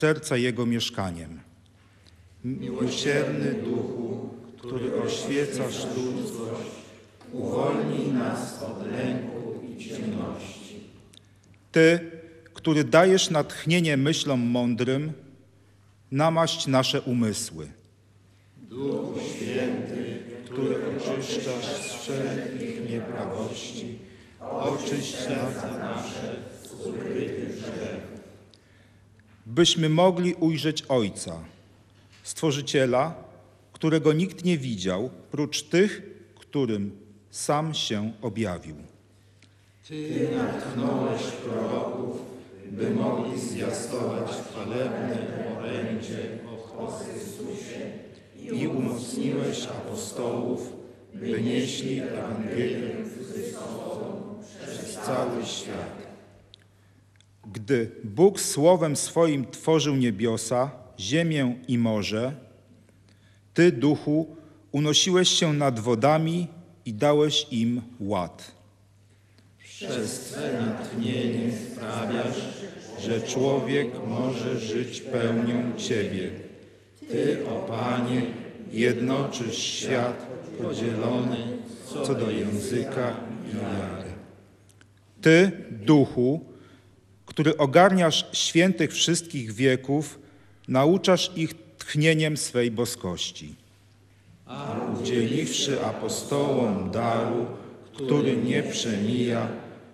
serca Jego mieszkaniem. Miłosierny Duchu, który oświecasz ludzkość, uwolnij nas od lęku i ciemności. Ty, który dajesz natchnienie myślom mądrym, namaść nasze umysły. Duchu Święty, który oczyszczasz z wszelkich nieprawości, oczyść serca nasze z ukrytych grzechów. Byśmy mogli ujrzeć Ojca, Stworzyciela, którego nikt nie widział, prócz tych, którym sam się objawił. Ty natchnąłeś proroków, by mogli zwiastować chwalebne orędzie o Chrystusie i umocniłeś apostołów, by nieśli Ewangelię Chrystową przez cały świat. Gdy Bóg słowem swoim tworzył niebiosa, ziemię i morze, Ty, Duchu, unosiłeś się nad wodami i dałeś im ład. Przez Twe natchnienie sprawiasz, że człowiek może żyć pełnią Ciebie. Ty, o Panie, jednoczysz świat podzielony co do języka i wiary. Ty, Duchu, który ogarniasz świętych wszystkich wieków, nauczasz ich tchnieniem swej boskości. A udzieliwszy apostołom daru, który nie przemija,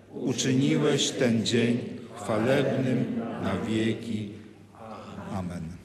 uczyniłeś ten dzień chwalebnym na wieki. Amen.